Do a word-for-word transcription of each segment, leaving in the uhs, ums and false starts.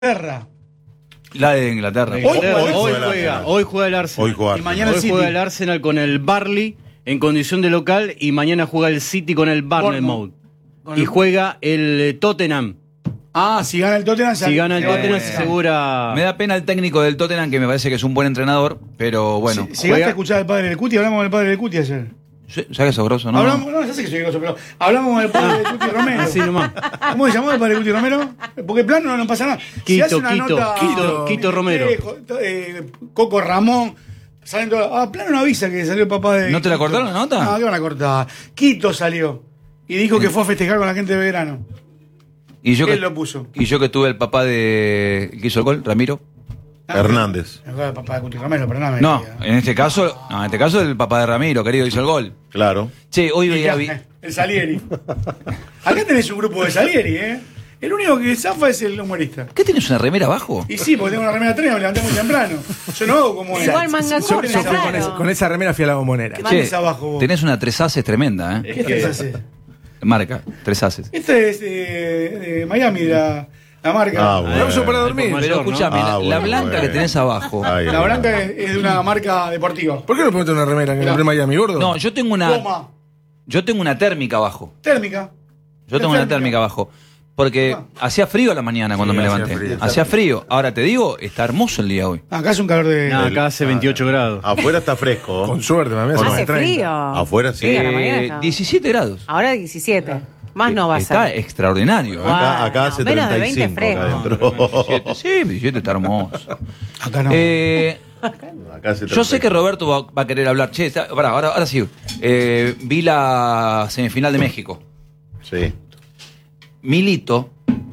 Inglaterra. La de Inglaterra. Hoy, Hoy, juega, hoy, hoy juega, juega. hoy juega el Arsenal. Hoy juega Y mañana Hoy el City. juega el Arsenal con el Burnley en condición de local y mañana juega el City con el Bournemouth. Con Y el- juega el eh, Tottenham. Ah, si gana el Tottenham. Si gana el Eh, Tottenham se asegura... Me da pena el técnico del Tottenham, que me parece que es un buen entrenador, pero bueno. Si, ¿Llegaste a escuchar al padre del Cuti? Hablamos con el padre del Cuti ayer. Sí, ¿sabes que es grosso, no? Hablamos, no, ya sé que soy grosso, pero hablamos con el padre del Cuti Romero. Así nomás. ¿Cómo se llamó el padre del Cuti Romero? Porque plano no, no pasa nada. Quito, hace una Quito, nota, Quito, Quito Romero. Eh, Coco Ramón. Salen todas- ah, plano no avisa que salió el papá de. ¿No te la Quito. cortaron la nota? No, ¿qué van a cortar? Quito salió. Y dijo que fue a festejar con la gente de Belgrano. Y yo Él que, lo puso. y yo que tuve el papá de que hizo el gol, Ramiro. Hernández. Me acuerdo del papá de Cuti Romero, pero nada. me No, diga. en este caso, no, en este caso el papá de Ramiro, querido, hizo el gol. Claro. Che, hoy Y veía ya, vi- el Salieri. Acá tenés un grupo de Salieri, ¿eh? El único que zafa es el humorista. ¿Qué tienes una remera abajo? Y sí, porque tengo una remera tres, me levanté muy temprano. Yo no hago como él. Igual manga Yo corta, tenés abajo. claro. Con, esa, con esa remera fui a la bombonera. ¿Qué tenés abajo vos? Tenés una tres haces tremenda, ¿eh? ¿Qué tenés hacer? Marca, tres haces. Este es de, de Miami, la, la marca. Ah, bueno. La uso para dormir. Mayor, Pero ¿no? escuchame, Ah, la, bueno, la blanca bueno. que tenés abajo. Ay, La ay, blanca ay. es, es de una marca deportiva. ¿Por qué no ponete una remera que Mirá. compré en Miami, gordo? No, yo tengo una. Goma, Yo tengo una térmica abajo. térmica. Yo tengo una térmica abajo. Porque hacía frío a la mañana cuando Sí, me hacía levanté. frío. Hacía frío. Ahora te digo, está hermoso el día hoy. Ah, acá es un calor de. No, acá hace veintiocho grados. Afuera está fresco. Con suerte, mami. Hace Hace frío. Afuera sí. Sí, a la mañana Eh, está. diecisiete grados. Ahora diecisiete. Más no va a Está ser. extraordinario. ¿eh? Acá, acá Bueno, hace menos de treinta y cinco veinte acá fresco. adentro. Sí, diecisiete está hermoso. Acá no. Eh, Acá hace yo sé que treinta y cinco. Roberto va, va a querer hablar. Che, está- pará, ahora, ahora sí. Eh, vi la semifinal de México. Sí. Milito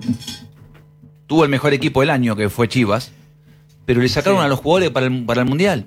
tuvo el mejor equipo del año, que fue Chivas, pero le sacaron a los jugadores para el, para el Mundial.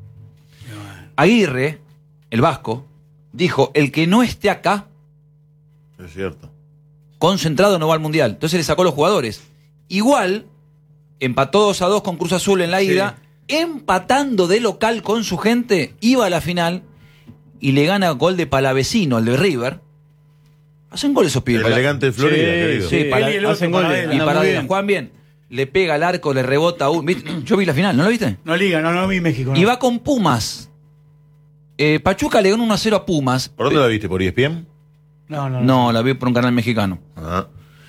Aguirre, el vasco, dijo, el que no esté acá, Es cierto. concentrado, no va al Mundial. Entonces le sacó a los jugadores. Igual, empató dos a dos con Cruz Azul en la ida, empatando de local con su gente, iba a la final y le gana gol de Palavecino, el de River. Hacen goles esos pibes. El elegante de Florida, Sí, querido. Sí, sí, para- él y el otro, hacen para goles. él. Y Anda para muy bien. juegan bien. Le pega al arco, le rebota uno. ¿Viste? Yo vi la final, ¿no lo viste? No liga, no, no vi México. No. Y va con Pumas. Eh, Pachuca le ganó uno a cero a Pumas. ¿Por dónde la viste? ¿Por E S P N? No, no. No, la vi por un canal mexicano. Ah.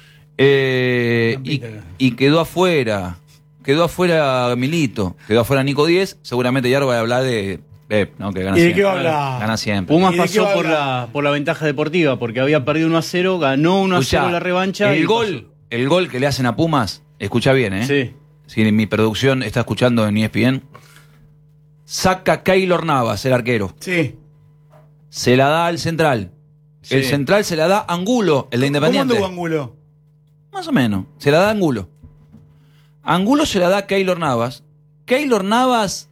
Eh, y, Campita. y quedó afuera. Quedó afuera Milito. Quedó afuera Nico Díez. Seguramente ya va a hablar de Pep, ¿no? Que gana ¿Y de siempre. qué va a hablar? Gana siempre. Pumas ¿Y de qué pasó va a por hablar? la, por la ventaja deportiva, porque había perdido uno a cero, ganó uno a Escuchá, cero la revancha. El y gol, el gol que le hacen a Pumas, escucha bien, ¿eh? pasó. Sí. Si mi producción está escuchando en E S P N, saca Keylor Navas, el arquero. Sí. Se la da al central. Sí. El central se la da a Angulo, el de ¿Cómo Independiente. anduvo Angulo? Más o menos. Se la da a Angulo. Angulo se la da a Keylor Navas. Keylor Navas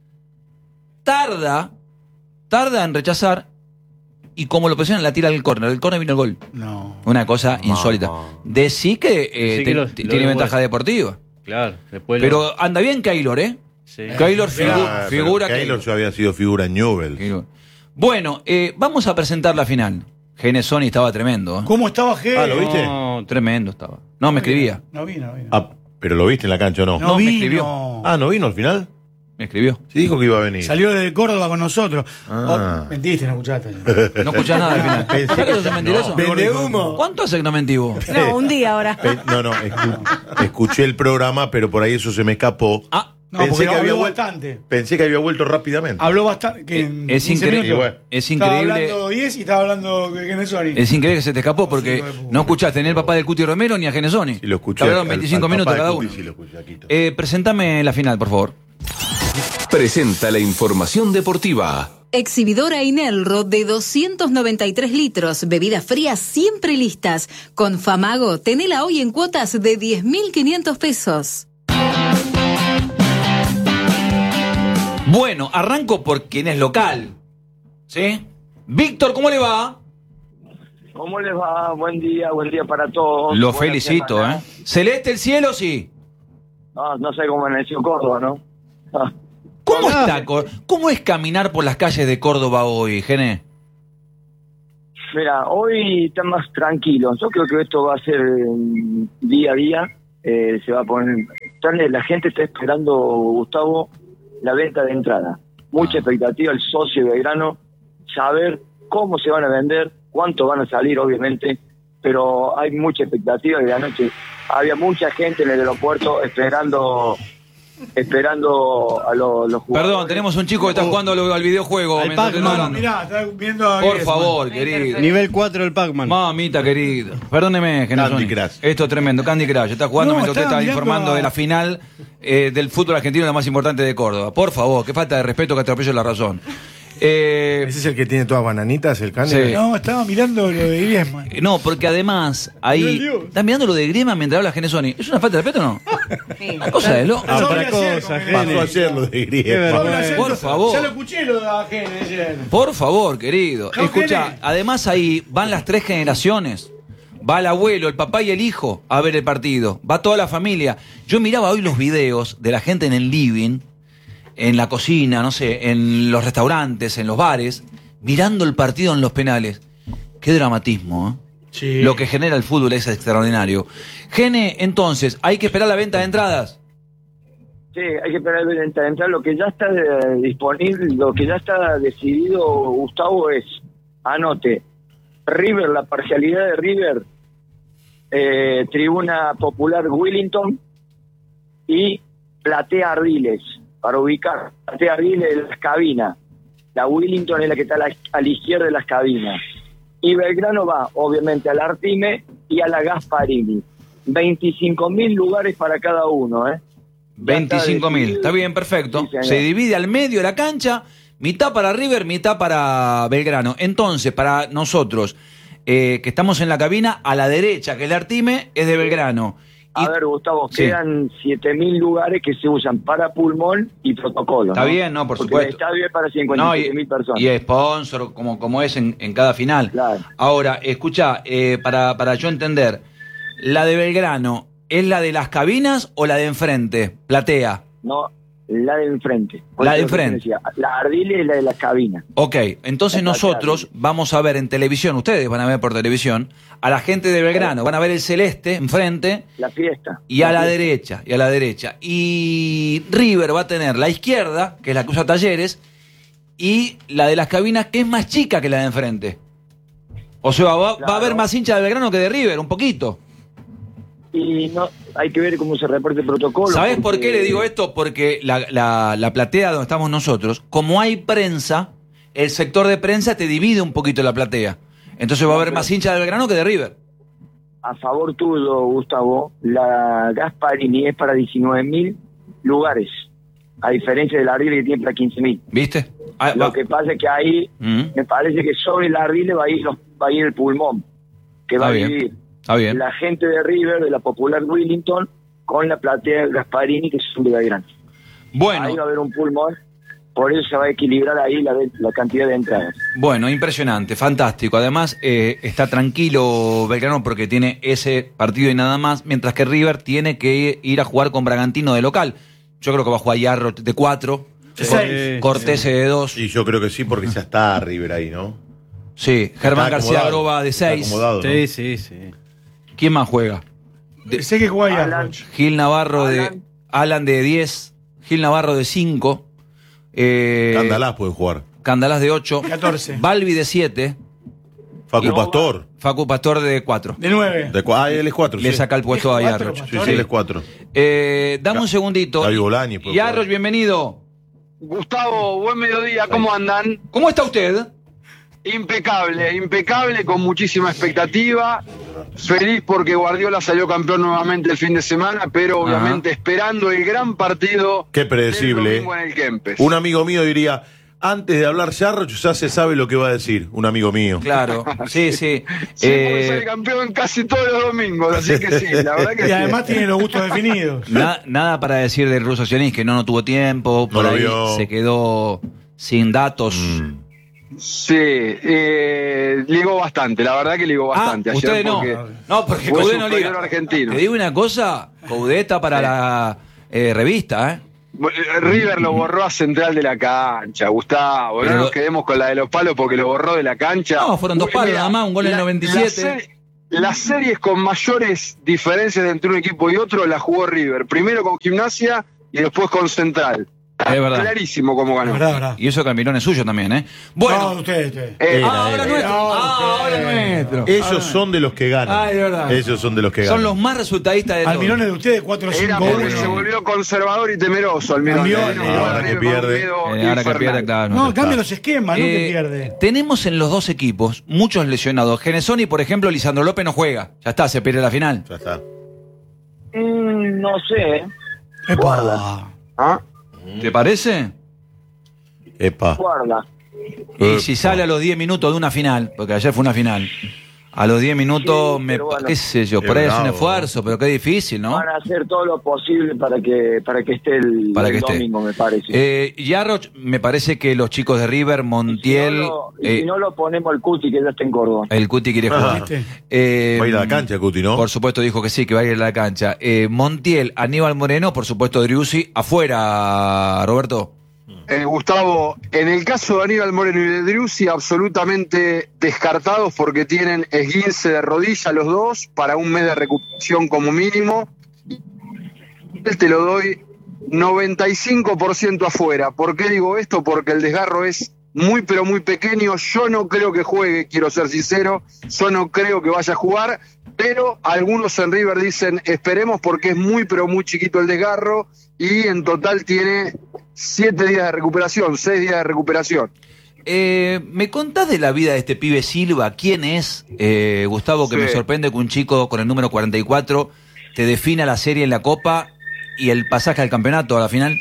tarda, tarda en rechazar y como lo presionan la tira al córner. El córner vino el gol. No. Una cosa insólita. Decí que, eh, Sí que te- lo- te- lo tiene de ventaja vuelta. deportiva. Claro. Después Pero anda bien Keylor, ¿eh? Sí. Keylor figu- Ah, pero figura Keylor ya había sido figura en Newell's. Keylor. Bueno, eh, vamos a presentar la final. Genesoni estaba tremendo. ¿eh? ¿Cómo estaba G? Ah, ¿lo viste? No, tremendo estaba. No, me escribía. No vi, no vi. No, Ah, ¿pero lo viste en la cancha o no? no, me vi, escribió. no. Ah, ¿no vino al final? Me escribió. Sí dijo que iba a venir. Salió de Córdoba con nosotros. Ah. Oh, mentiste, no escuchaste. No escuchás nada al final. Pensé ¿Sabés que que- sos mentiroso? no. Vende humo. ¿Cuánto hace que no mentí vos? No, un día ahora. Pe- No, no, escu- escuché el programa, pero por ahí eso se me escapó. Ah, No, Pensé porque que había habló vuelto. bastante. Pensé que había vuelto rápidamente. Habló bastante. Que en es, quince incre- minutos bueno. es Estaba increíble. hablando diez y estaba hablando que es Sony. Es increíble que se te escapó porque hijo de puta. no escuchaste ni el papá del Cuti Romero ni a Genesoni. Y lo escuché. Hablaron al- veinticinco al minutos papá de cada Cuti, uno. sí, lo escuché, Aquito. Eh, presentame la final, por favor. Presenta la información deportiva. Exhibidora Inelro de doscientos noventa y tres litros, bebidas frías siempre listas. Con Famago, tenela hoy en cuotas de diez mil quinientos pesos. Bueno, arranco por quien es local. ¿Sí? Víctor, ¿cómo le va? ¿Cómo les va? Buen día, buen día para todos. Lo Buena felicito, semana. ¿eh? ¿Celeste el cielo, sí? No, no sé cómo amaneció Córdoba, ¿no? Ah, ¿Cómo está? Cor- ¿Cómo es caminar por las calles de Córdoba hoy, Gene? mira, hoy está más tranquilo. Yo creo que esto va a ser mm, día a día. eh, se va a poner... Entonces, la gente está esperando, Gustavo, la venta de entrada. Mucha Ah. expectativa, el socio de Belgrano, saber cómo se van a vender, cuánto van a salir, obviamente, pero hay mucha expectativa. De anoche había mucha gente en el aeropuerto esperando esperando a los, los jugadores. Perdón, tenemos un chico que está jugando al, al videojuego. Al mientras estoy Pac-Man. hablando. Mirá, está viendo a Por Griezmann. favor, querido. Nivel cuatro del Pac-Man. Mamita querida. Perdóneme, Candy Genazoni. Crush. Esto es tremendo. Candy Crush. Está jugando No, mientras usted estaba está mirando informando a- de la final eh, del fútbol argentino, la más importante de Córdoba. Por favor, qué falta de respeto, que atropello la razón. Eh, Ese es el que tiene todas bananitas, el Candy. Sí. No, estaba mirando lo de Griezmann. no, porque además ahí. ¿Estás mirando lo de Griezmann mientras habla Genesoni? ¿Es una falta de respeto o no? Sí. Una cosa de loco. Ah, Yo otra voy a hacer cosa, con Gene. Pasó ayer lo de Qué Griezmann. Yo voy a vergüenza. hacer Por cosas. favor. Ya lo escuché lo de Ajene ayer. Por favor, querido. No, Escucha, Gene. además ahí van las tres generaciones. Va el abuelo, el papá y el hijo a ver el partido. Va toda la familia. Yo miraba hoy los videos de la gente en el living, en la cocina, no sé, en los restaurantes, en los bares, mirando el partido en los penales. Qué dramatismo, ¿eh? Sí. Lo que genera el fútbol es extraordinario. Gene, entonces, ¿hay que esperar la venta de entradas? Sí, hay que esperar a entrar, entrar. Lo que ya está eh, disponible, lo que ya está decidido, Gustavo, es, anote, River, la parcialidad de River, eh, Tribuna Popular Willington y Platea Ardiles, para ubicar. Platea Ardiles es las cabinas, la Willington es la que está a la, a la izquierda de las cabinas. Y Belgrano va, obviamente, al Artime y a la Gasparini. veinticinco mil lugares para cada uno, ¿eh? veinticinco mil. decidido. Está bien, perfecto. Sí, señor. Se divide al medio de la cancha, mitad para River, mitad para Belgrano. Entonces, para nosotros, eh, que estamos en la cabina, a la derecha, que es el Artime, es de Belgrano. A Y- ver, Gustavo, Sí. quedan siete mil lugares que se usan para pulmón y protocolo. Está ¿no? bien, no, por Porque supuesto. el estadio es para cincuenta No, y siete mil personas. y sponsor, como, como es en, en cada final. Claro. Ahora, escucha, eh, para, para yo entender, ¿la de Belgrano es la de las cabinas o la de enfrente? Platea. No, la de enfrente. Por La de eso lo que enfrente. te decía, La Ardile es la de la cabina. Ok, entonces La nosotros platea. vamos a ver en televisión, ustedes van a ver por televisión, a la gente de Belgrano, van a ver el celeste enfrente La fiesta. y a la fiesta. derecha, y a la derecha. Y River va a tener la izquierda, que es la que usa Talleres, y la de las cabinas, que es más chica que la de enfrente. O sea, va, va a Claro. haber más hinchas de Belgrano que de River, un poquito. Y no, hay que ver cómo se reparte el protocolo. ¿Sabes por porque- qué le digo esto? Porque la, la, la platea donde estamos nosotros, como hay prensa, el sector de prensa te divide un poquito la platea. Entonces va a haber más hinchas de Belgrano que de River. A favor tuyo, Gustavo, la Gasparini es para diecinueve mil lugares, a diferencia de la Ardile que tiene para quince mil. ¿Viste? Ah, Lo va. que pasa es que ahí Mm, me parece que sobre la Ardile va a ir, los- va a ir el pulmón, que va Está a bien. dividir Está bien. la gente de River, de la Popular Willington, con la platea Gasparini, que son de Belgrano. Ahí va a Bueno, haber un pulmón, por eso se va a equilibrar ahí la, la cantidad de entradas. bueno, impresionante, fantástico. Además, eh, está tranquilo Belgrano porque tiene ese partido y nada más, mientras que River tiene que ir a jugar con Bragantino de local. Yo creo que va a jugar Yarro de cuatro, Seis. Cortese de dos. Y yo creo que sí, porque ya está River ahí, ¿no? Sí, Germán Está García acomodado, Groba de está seis. acomodado, ¿no? Sí, sí, sí. ¿Quién más juega? De- Sé que juega Alan. Yarroch. Gil Navarro de. Alan. Alan de diez. Gil Navarro de cinco. Eh, Candalás puede jugar. Candalás de ocho. catorce. Balbi de siete. Facu No, Pastor. Facu Pastor de cuatro. De nueve. De cua- ah, él es cuatro. Le sí. saca el puesto a ¿Es cuatro, Yarroch. Sí, sí, él es cuatro. Eh, dame un segundito. Gaby Bolañi puede Yarroch, jugar. bienvenido. Gustavo, buen mediodía, ¿cómo andan? ¿Cómo está usted? Impecable, impecable, con muchísima expectativa. Feliz porque Guardiola salió campeón nuevamente el fin de semana, pero Ajá. obviamente esperando el gran partido Qué predecible, del domingo en el Kempes. Un amigo mío diría, antes de hablar Yarroch ya se sabe lo que va a decir. Un amigo mío. Claro, sí, sí. Sí, porque Eh, sale campeón casi todos los domingos, así que sí, la verdad que Y sí. además tiene los gustos definidos. na- nada para decir del ruso sionista, que no, no tuvo tiempo, por No lo ahí vio. se quedó sin datos. Mm. Sí, eh, ligó bastante, la verdad que ligó Ah, bastante. Ayer ustedes no. porque No, porque fue Coudet no superior liga. argentino. Te digo una cosa, Coudet está para la eh, revista, ¿eh? River lo borró a central de la cancha, Gustavo. Pero- No nos quedemos con la de los palos porque lo borró de la cancha. No, fueron dos Uy, palos mira, nada más, un gol en la- noventa y siete. La, se- las series con mayores diferencias entre un equipo y otro las jugó River. Primero con Gimnasia y después con Central. Es verdad. Clarísimo cómo ganó. Verdad, verdad. Y eso que Almirón es suyo también, ¿eh? Bueno. No, usted, usted. Eh, Ah, ahora era. nuestro. No, Ah, ahora usted. nuestro. Esos son de los que ganan. Ay, de verdad. Esos son de los que ganan. Son los más resultadistas de todos. Almirón es de ustedes, cuatro Era cinco porque se uno. volvió conservador y temeroso Almirón. Almirón, Eh, no, eh, jugó ahora a que River con un pierde. miedo Eh, ahora que infernal. pierde, claro. No, está. cambia los esquemas, no Eh, que pierde. Tenemos en los dos equipos muchos lesionados. Genesoni, por ejemplo, Lisandro López no juega. Ya está, se pierde la final. Ya está. Mm, no sé. Epa. ¿Ah? ¿Te parece? Epa. Guarda. Y si sale a los diez minutos de una final, porque ayer fue una final, a los diez minutos, Sí, me, pero bueno. qué sé yo, Qué por ahí es un bravo. esfuerzo, pero qué difícil, ¿no? Van a hacer todo lo posible para que para que esté el, Para el que esté. domingo, me parece. Eh, Yarroch, me parece que los chicos de River, Montiel, si, no lo, y eh, si no lo ponemos al Cuti, que ya está en Córdoba. el Cuti quiere jugar. ¿Viste? Eh, Va a ir a la cancha, Cuti, ¿no? Por supuesto dijo que sí, que va a ir a la cancha. Eh, Montiel, Aníbal Moreno, por supuesto Driussi, afuera, Roberto. Eh, Gustavo, en el caso de Aníbal Moreno y de Driussi, absolutamente descartados porque tienen esguince de rodilla los dos para un mes de recuperación como mínimo. Te lo doy noventa y cinco por ciento afuera. ¿Por qué digo esto? Porque el desgarro es muy pero muy pequeño. Yo no creo que juegue, quiero ser sincero. Yo no creo que vaya a jugar. Pero algunos en River dicen esperemos porque es muy pero muy chiquito el desgarro y en total tiene siete días de recuperación, seis días de recuperación. Eh, ¿Me contás de la vida de este pibe Silva? ¿Quién es? Eh, Gustavo, que Sí. me sorprende que un chico con el número cuarenta y cuatro te defina la serie en la Copa y el pasaje al campeonato a la final.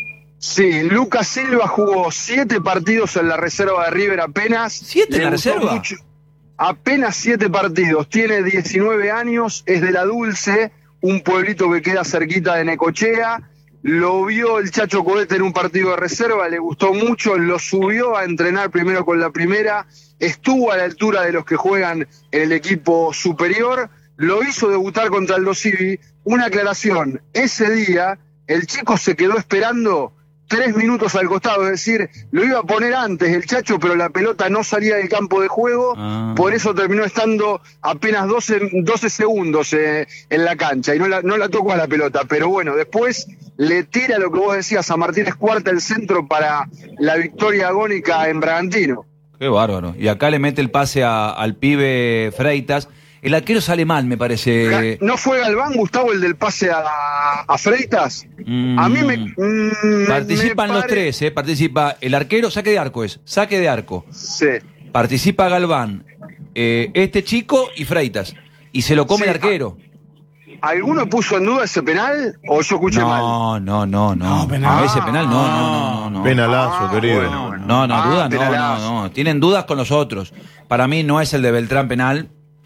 Sí, Lucas Silva jugó siete partidos en la reserva de River apenas. ¿Siete en Le la gustó reserva? mucho. Apenas siete partidos. Tiene diecinueve años, es de La Dulce, un pueblito que queda cerquita de Necochea. Lo vio el Chacho Cohete en un partido de reserva, le gustó mucho, lo subió a entrenar primero con la primera, estuvo a la altura de los que juegan en el equipo superior, lo hizo debutar contra el Dosivi. Una aclaración, ese día el chico se quedó esperando tres minutos al costado, es decir, lo iba a poner antes el Chacho, pero la pelota no salía del campo de juego, Ah. por eso terminó estando apenas doce, doce segundos eh, en la cancha y no la, no la tocó a la pelota, pero bueno, después le tira lo que vos decías a Martínez Cuarta el centro para la victoria agónica en Bragantino. Qué bárbaro. Y acá le mete el pase a- al pibe Freitas. El arquero sale mal, me parece. ¿No fue Galván, Gustavo, el del pase a, a Freitas? Mm. A mí me... mm, Participan me los pare- tres, ¿eh? Participa el arquero, saque de arco es, saque de arco. Sí. Participa Galván, eh, este chico y Freitas. Y se lo come Sí, el arquero. ¿Alguno puso en duda ese penal o yo escuché mal? No, no, no, no. No, penal. Ese penal no, no, no, no. no. Penalazo, Ah, querido. bueno, bueno. No, no, Ah, dudas no, no, penalazo. no. Tienen dudas con los otros. Para mí no es el de Beltrán penal.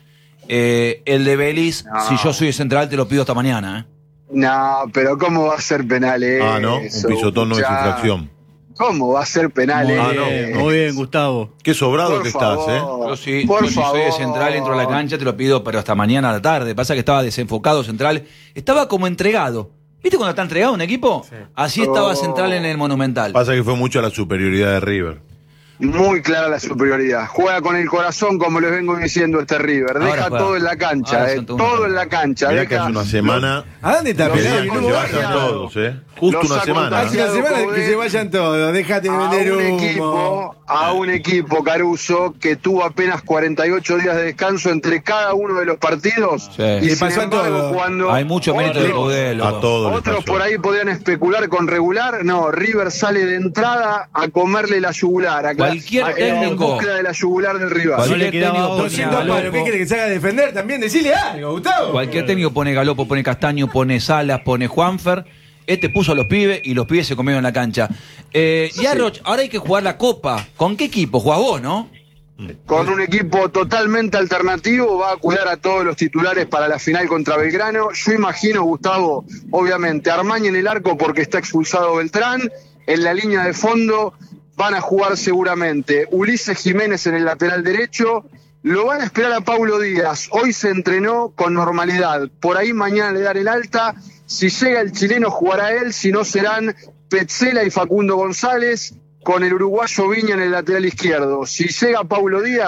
Eh, el de Vélez, No. si yo soy central, te lo pido hasta mañana. ¿eh? No, pero ¿cómo va a ser penal eso? Ah, no, un pisotón no es Escuchá. infracción. ¿Cómo va a ser penal Muy Ah, eso? bien, muy bien, Gustavo. Qué sobrado Por que estás, ¿eh? favor. Yo sí, Por yo sí soy de favor. central, entro a la cancha, te lo pido, pero hasta mañana a la tarde. Pasa que estaba desenfocado central. Estaba como entregado. ¿Viste cuando está entregado un equipo? Así estaba Oh. central en el Monumental. Pasa que fue mucho a la superioridad de River. Muy clara la superioridad. Juega con el corazón, como les vengo diciendo este River. Ahora Deja juega. todo en la cancha, Ahora eh, son todos todo una- en la cancha. Mirá Deja- que hace una semana ¿A dónde está Los Pelado? pedían que sacó se un vayan contagiado. todos, ¿eh? Justo Los una sacó un semana. Hace una semana que se vayan todos, dejate de a vender un humo. equipo, a un equipo, Caruso, que tuvo apenas cuarenta y ocho días de descanso entre cada uno de los partidos. Sí. Y Le sin pasó a embargo, todos. cuando Hay mucho mérito de otros- Caudelo. A todos les Otros pasó. por ahí podrían especular con regular. No, River sale de entrada a comerle la yugular. A, Cualquier a- técnico. En búsqueda de la yugular del rival. Cualquier No le quedaba técnico otra. pone doscientos palos, Galopo. ¿qué quiere que se haga defender también? Decile algo, Gustavo. Cualquier técnico pone Galopo, pone Castaño, pone Salas, pone Juanfer. Este puso a los pibes y los pibes se comieron en la cancha. Eh, y Arroch, ahora hay que jugar la Copa. ¿Con qué equipo? Jugás vos, ¿no? Con un equipo totalmente alternativo, va a cuidar a todos los titulares para la final contra Belgrano. Yo imagino, Gustavo, obviamente, Armaña en el arco porque está expulsado Beltrán. En la línea de fondo van a jugar seguramente Ulises Jiménez en el lateral derecho. Lo van a esperar a Paulo Díaz. Hoy se entrenó con normalidad. Por ahí mañana le dan el alta. Si llega el chileno jugará él, si no serán Petzela y Facundo González, con el uruguayo Viña en el lateral izquierdo. Si llega Paulo Díaz,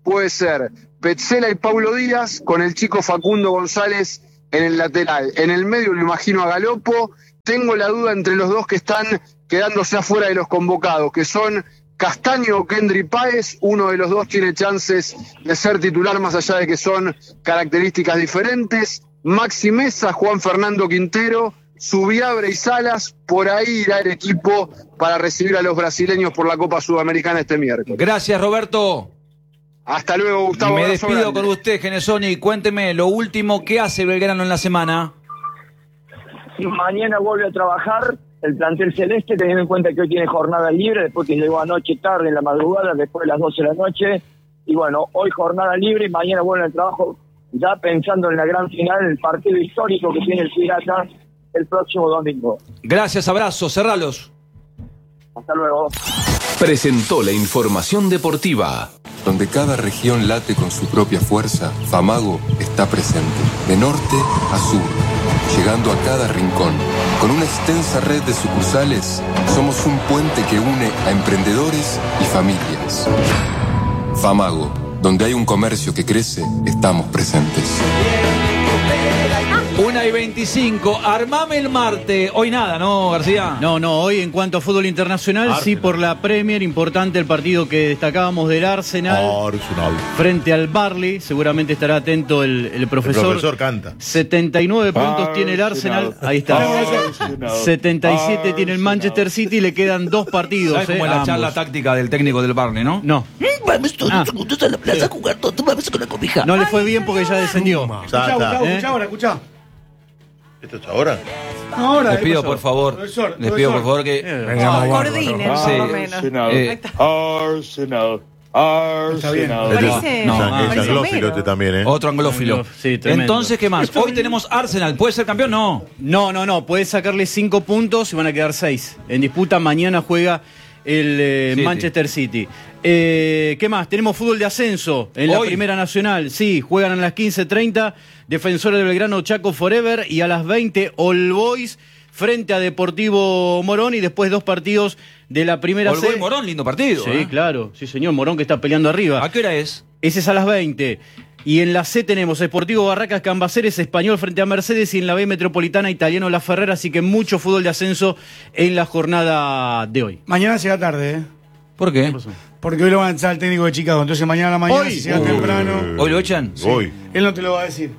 puede ser Petzela y Paulo Díaz, con el chico Facundo González en el lateral. En el medio lo imagino a Galopo. Tengo la duda entre los dos que están quedándose afuera de los convocados, que son Castaño o Kendry Páez. Uno de los dos tiene chances de ser titular, más allá de que son características diferentes. Maxi Mesa, Juan Fernando Quintero, Subiabre y Salas. Por ahí irá el equipo para recibir a los brasileños por la Copa Sudamericana este miércoles. Gracias, Roberto. Hasta luego, Gustavo. Me Abrazo despido grande. con usted, Genesoni. Cuénteme lo último que hace Belgrano en la semana. Mañana vuelve a trabajar el plantel celeste, teniendo en cuenta que hoy tiene jornada libre, después que llegó anoche tarde en la madrugada, después de las doce de la noche. Y bueno, hoy jornada libre, mañana vuelve al trabajo, ya pensando en la gran final, el partido histórico que tiene el Pirata el próximo domingo. Gracias, abrazo, cerralos. Hasta luego. Presentó la información deportiva. Donde cada región late con su propia fuerza, Famago está presente, de norte a sur, llegando a cada rincón. Con una extensa red de sucursales, somos un puente que une a emprendedores y familias. Famago, donde hay un comercio que crece, estamos presentes. Una y veinticinco, armame el martes. Hoy nada, ¿no, García? No, no, hoy en cuanto a fútbol internacional, Arsenal. sí por la Premier, importante el partido que destacábamos del Arsenal. Arsenal. Frente al Burnley, seguramente estará atento el, el profesor. El profesor canta. setenta y nueve puntos tiene el Arsenal, ahí está. setenta y siete tiene el Manchester City y le quedan dos partidos. ¿Sabes cómo eh, es la ambos. charla táctica del técnico del Barney, no? No. Vamos todos Ah. juntos a la plaza a jugar todo, tú vamos con la cobija. No le fue bien porque ya descendió. Ya Escuchá, está. Gustavo, ¿Eh? escuchá ahora, escuchá. ¿Esto es ahora? Ahora, Les ¿qué pido pasó? por favor, Profesor, les pido por profesor. favor que Eh, Coordinen, Sí. por lo menos. eh, Arsenal, Está bien. Arsenal. Este es- Parece- no, no, es parece anglófilo Homero. este también, ¿eh? otro anglófilo. Sí, tremendo. Entonces, ¿qué más? Hoy tenemos Arsenal, ¿puede ser campeón? No. No, no, no, puede sacarle cinco puntos y van a quedar seis. En disputa mañana juega el eh, City. Manchester City. Eh, ¿Qué más? Tenemos fútbol de ascenso en la Hoy. Primera Nacional. Sí, juegan a las quince treinta Defensores de Belgrano, Chaco Forever, y a las veinte All Boys frente a Deportivo Morón, y después dos partidos de la Primera All C. Boys Morón, lindo partido. Sí, ¿eh? claro, sí señor, Morón que está peleando arriba. ¿A qué hora es? Ese es a las veinte. Y en la C tenemos Sportivo Barracas Cambaceres, Español frente a Mercedes, y en la B Metropolitana Italiano La Ferrera, así que mucho fútbol de ascenso en la jornada de hoy. Mañana llega tarde, ¿eh? ¿Por qué? Porque hoy lo va a echar el técnico de Chicago. Entonces mañana a la mañana, Hoy. si llega Uy. temprano, ¿Hoy lo echan? Hoy. él no te lo va a decir.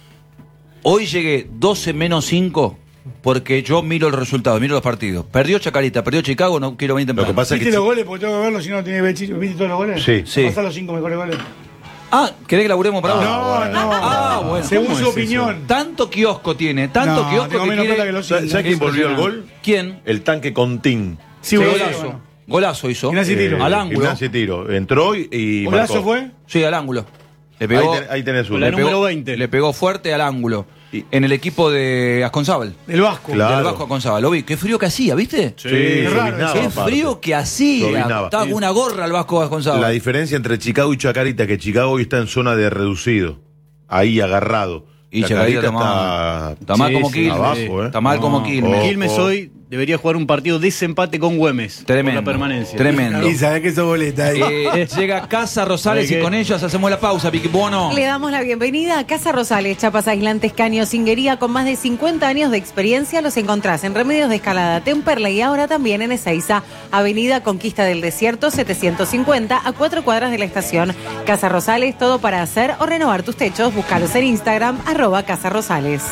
Hoy llegué doce menos cinco porque yo miro el resultado, miro los partidos. Perdió Chacarita, perdió Chicago, no quiero venir Lo temprano. que pasa es ¿Viste que los goles? Porque tengo que verlo, si no, no tiene Bechito. ¿Viste todos los goles? Sí. Sí. Pasá los cinco mejores goles. Ah, ¿querés que laburemos para vos? No, no. Ah, bueno. Según ¿Cómo su es opinión. Tanto kiosco tiene, tanto No, kiosco tengo que menos quiere... plata que los ¿Sabes cinco. quién volvió al gol? ¿Quién? El tanque Contín. Sí, Sí, golazo. golazo. Golazo hizo. Gimnasia y Tiro. Eh, al ángulo. Gimnasia y Tiro. Entró y, y ¿Golazo marcó. fue? Sí, al ángulo. Le pegó, Ahí, ten- ahí tenés uno. La le pegó- número veinte. Le pegó fuerte al ángulo. Y- En el equipo de Asconzábal. Del Vasco. Claro. Del Vasco Asconzábal. Lo vi. Qué frío que hacía, ¿viste? Sí, Es raro, dominaba, Qué aparte. frío que hacía. Dominaba. Estaba con una gorra el Vasco Asconzábal. La diferencia entre Chicago y Chacarita, que Chicago hoy está en zona de reducido. Ahí agarrado. Y Chacarita está mal. está, Está mal Sí, como sí, Quilmes. abajo, ¿eh? Está mal como No. Quilmes. Oh. Quilmes hoy debería jugar un partido desempate con Güemes. Tremendo. Por la permanencia. Tremendo. Y sabés que sos boleta ahí. Eh, llega Casa Rosales ¿Sabe y qué? con ellos hacemos la pausa, Piqui Bono. Le damos la bienvenida a Casa Rosales, chapas aislantes, caños, cinguería, con más de cincuenta años de experiencia. Los encontrás en Remedios de Escalada, Temperley, y ahora también en Ezeiza, Avenida Conquista del Desierto setecientos cincuenta, a cuatro cuadras de la estación. Casa Rosales, todo para hacer o renovar tus techos. Búscalos en Instagram, arroba Casa Rosales.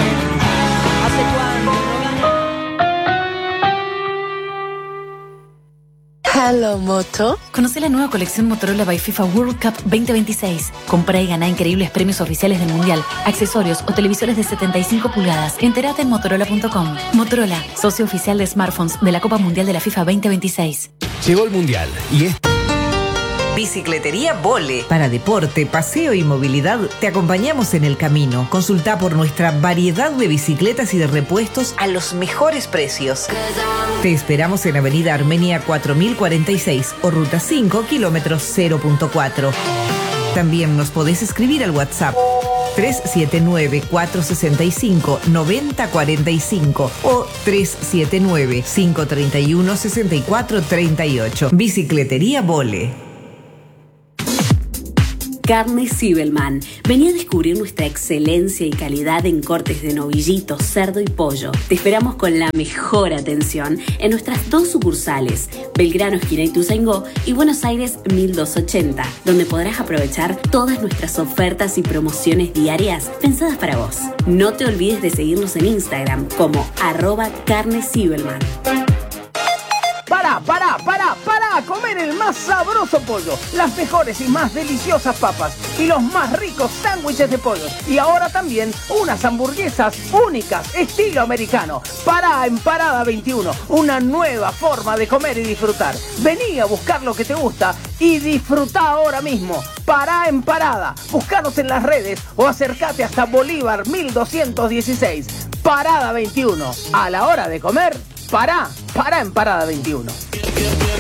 Hello, Moto. Conoce la nueva colección Motorola by FIFA World Cup veinte veintiséis. Compra y gana increíbles premios oficiales del Mundial, accesorios o televisores de setenta y cinco pulgadas. Entérate en motorola punto com. Motorola, socio oficial de smartphones de la Copa Mundial de la FIFA veinte veintiséis. Llegó el Mundial y es... Bicicletería Vole. Para deporte, paseo y movilidad, te acompañamos en el camino. Consulta por nuestra variedad de bicicletas y de repuestos a los mejores precios. Te esperamos en Avenida Armenia cuatro mil cuarenta y seis o Ruta cinco, kilómetros cero punto cuatro. También nos podés escribir al WhatsApp tres siete nueve, cuatro seis cinco, nueve cero cuatro cinco o tres siete nueve, cinco tres uno, seis cuatro tres ocho. Bicicletería Vole. Carne Zibelman. Vení a descubrir nuestra excelencia y calidad en cortes de novillito, cerdo y pollo. Te esperamos con la mejor atención en nuestras dos sucursales, Belgrano, esquina Ituzaingó, y Buenos Aires mil doscientos ochenta, donde podrás aprovechar todas nuestras ofertas y promociones diarias pensadas para vos. No te olvides de seguirnos en Instagram como arroba carne Zibelman. Para, para, para, para comer el más sabroso pollo, las mejores y más deliciosas papas y los más ricos sándwiches de pollo. Y ahora también unas hamburguesas únicas, estilo americano. Para en Parada veintiuno, una nueva forma de comer y disfrutar. Vení a buscar lo que te gusta y disfruta ahora mismo. Pará en Parada, buscanos en las redes o acércate hasta Bolívar mil doscientos dieciséis. Parada veintiuno, a la hora de comer, pará, pará en Parada veintiuno.